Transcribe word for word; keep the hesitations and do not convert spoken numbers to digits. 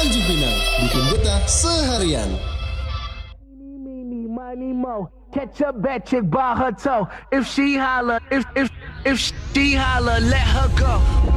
Panji Pinang, bikin betah seharian. Meeny, miny, mo. Catch a bad chick by her toe. If she holler, if if if she holler, let her go.